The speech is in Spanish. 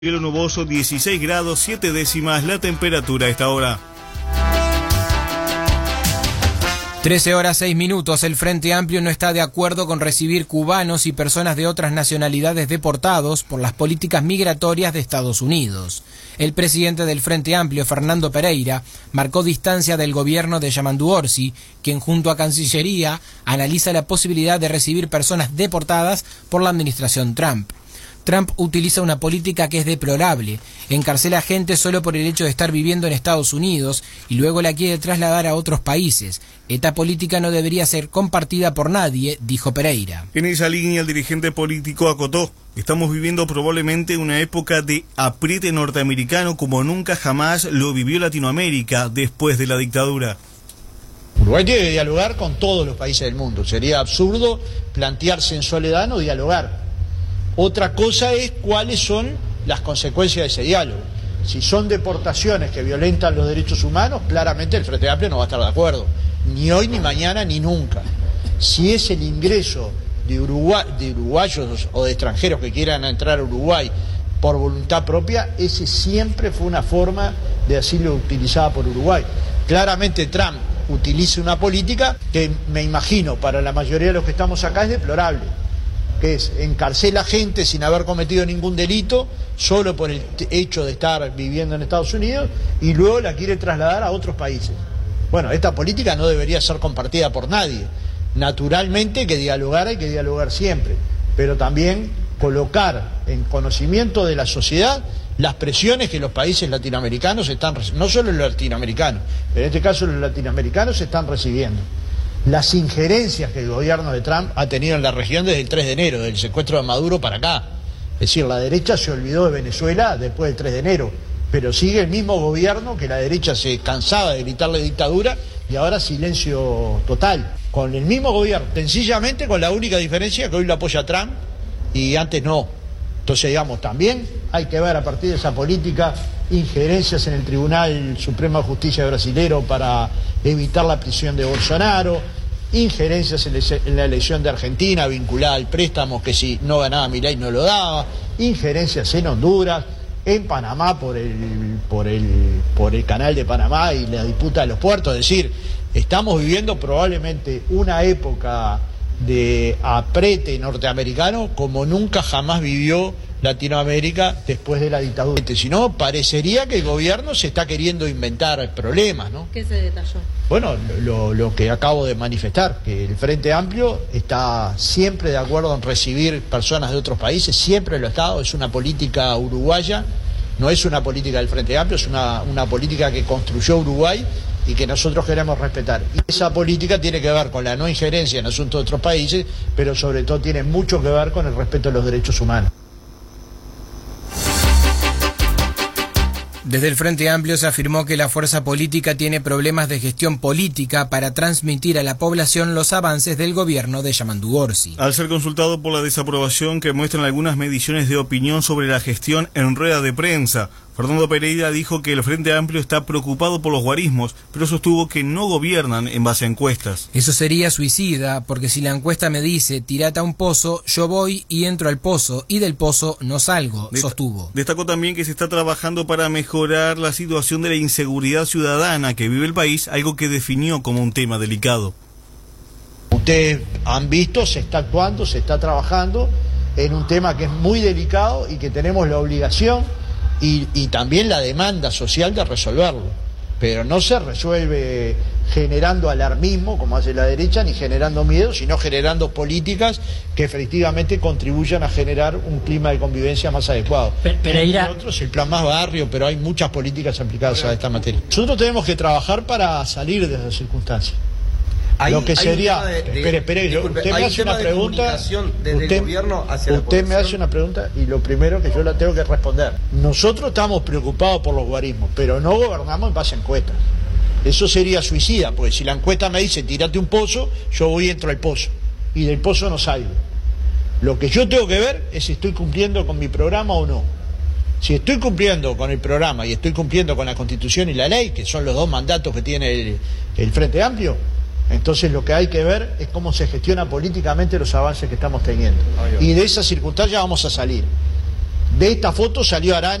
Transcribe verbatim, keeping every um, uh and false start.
Cielo nuboso, dieciséis grados, siete décimas la temperatura a esta hora. trece horas seis minutos. El Frente Amplio no está de acuerdo con recibir cubanos y personas de otras nacionalidades deportados por las políticas migratorias de Estados Unidos. El presidente del Frente Amplio, Fernando Pereira, marcó distancia del gobierno de Yamandu Orsi, quien junto a Cancillería analiza la posibilidad de recibir personas deportadas por la administración Trump. Trump utiliza una política que es deplorable, encarcela a gente solo por el hecho de estar viviendo en Estados Unidos y luego la quiere trasladar a otros países. Esta política no debería ser compartida por nadie, dijo Pereira. En esa línea el dirigente político acotó: estamos viviendo probablemente una época de apriete norteamericano como nunca jamás lo vivió Latinoamérica después de la dictadura. Uruguay tiene que dialogar con todos los países del mundo. Sería absurdo plantearse en soledad no dialogar. Otra cosa es cuáles son las consecuencias de ese diálogo. Si son deportaciones que violentan los derechos humanos, claramente el Frente Amplio no va a estar de acuerdo, ni hoy, ni mañana, ni nunca. Si es el ingreso de, Uruguay, de uruguayos o de extranjeros que quieran entrar a Uruguay por voluntad propia, ese siempre fue una forma de asilo utilizada por Uruguay. Claramente Trump utiliza una política que me imagino para la mayoría de los que estamos acá es deplorable, que es encarcela gente sin haber cometido ningún delito, solo por el hecho de estar viviendo en Estados Unidos, y luego la quiere trasladar a otros países. Bueno, esta política no debería ser compartida por nadie. Naturalmente que dialogar hay que dialogar siempre, pero también colocar en conocimiento de la sociedad las presiones que los países latinoamericanos están, no solo los latinoamericanos, pero en este caso los latinoamericanos están recibiendo. Las injerencias que el gobierno de Trump ha tenido en la región desde el tres de enero, del secuestro de Maduro para acá. Es decir, la derecha se olvidó de Venezuela después del tres de enero, pero sigue el mismo gobierno que la derecha se cansaba de gritarle dictadura y ahora silencio total. Con el mismo gobierno, sencillamente con la única diferencia que hoy lo apoya Trump y antes no. Entonces, digamos, también hay que ver a partir de esa política injerencias en el Tribunal Supremo de Justicia brasilero para evitar la prisión de Bolsonaro, injerencias en la elección de Argentina vinculada al préstamo que si no ganaba Milei no lo daba, injerencias en Honduras, en Panamá por el, por el, por el canal de Panamá y la disputa de los puertos. Es decir, estamos viviendo probablemente una época de aprete norteamericano como nunca jamás vivió Latinoamérica después de la dictadura. Si no, parecería que el gobierno se está queriendo inventar problemas, ¿no? ¿Qué se detalló? Bueno, lo, lo que acabo de manifestar, que el Frente Amplio está siempre de acuerdo en recibir personas de otros países, siempre lo ha estado, es una política uruguaya, no es una política del Frente Amplio, es una, una política que construyó Uruguay y que nosotros queremos respetar. Y esa política tiene que ver con la no injerencia en asuntos de otros países, pero sobre todo tiene mucho que ver con el respeto a los derechos humanos. Desde el Frente Amplio se afirmó que la fuerza política tiene problemas de gestión política para transmitir a la población los avances del gobierno de Yamandu Orsi. Al ser consultado por la desaprobación que muestran algunas mediciones de opinión sobre la gestión en rueda de prensa, Fernando Pereira dijo que el Frente Amplio está preocupado por los guarismos, pero sostuvo que no gobiernan en base a encuestas. Eso sería suicida, porque si la encuesta me dice tirate a un pozo, yo voy y entro al pozo, y del pozo no salgo, Dest- sostuvo. Destacó también que se está trabajando para mejorar la situación de la inseguridad ciudadana que vive el país, algo que definió como un tema delicado. Ustedes han visto, se está actuando, se está trabajando en un tema que es muy delicado y que tenemos la obligación Y, y también la demanda social de resolverlo, pero no se resuelve generando alarmismo como hace la derecha ni generando miedo, sino generando políticas que efectivamente contribuyan a generar un clima de convivencia más adecuado. Pereira, Nosotros el plan Más Barrio, pero hay muchas políticas aplicadas a esta materia. Nosotros tenemos que trabajar para salir de esas circunstancias. Hay, lo que sería, de, de, espere, espere, disculpe, usted me hace una pregunta, usted, usted me hace una pregunta y lo primero que yo la tengo que responder. Nosotros estamos preocupados por los guarismos, pero no gobernamos en base a encuestas. Eso sería suicida, porque si la encuesta me dice tírate un pozo, yo voy y entro al pozo y del pozo no salgo. Lo que yo tengo que ver es si estoy cumpliendo con mi programa o no. Si estoy cumpliendo con el programa y estoy cumpliendo con la Constitución y la ley, que son los dos mandatos que tiene el, el Frente Amplio, entonces lo que hay que ver es cómo se gestiona políticamente los avances que estamos teniendo. Y de esa circunstancia vamos a salir. De esta foto salió Arana.